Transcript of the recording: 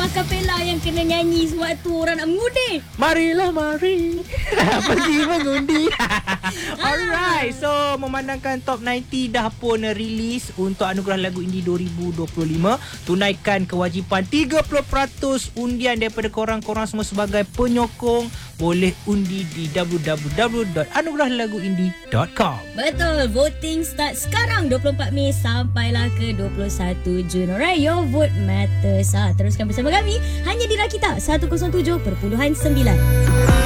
akapela yang kena nyanyi sewaktu orang nak mengundi. Marilah mari pergi mengundi. Alright, so memandangkan Top 90 dah pun release untuk Anugerah Lagu Indie 2025, tunaikan kewajipan 30% undian daripada korang-korang semua sebagai penyokong. Boleh undi di www.anugerahLaguIndie.com. Betul, voting start sekarang 24 Mei sampailah ke 21 Jun. Alright, your vote matters. Teruskan bersama kami hanya di Rakita 107.9.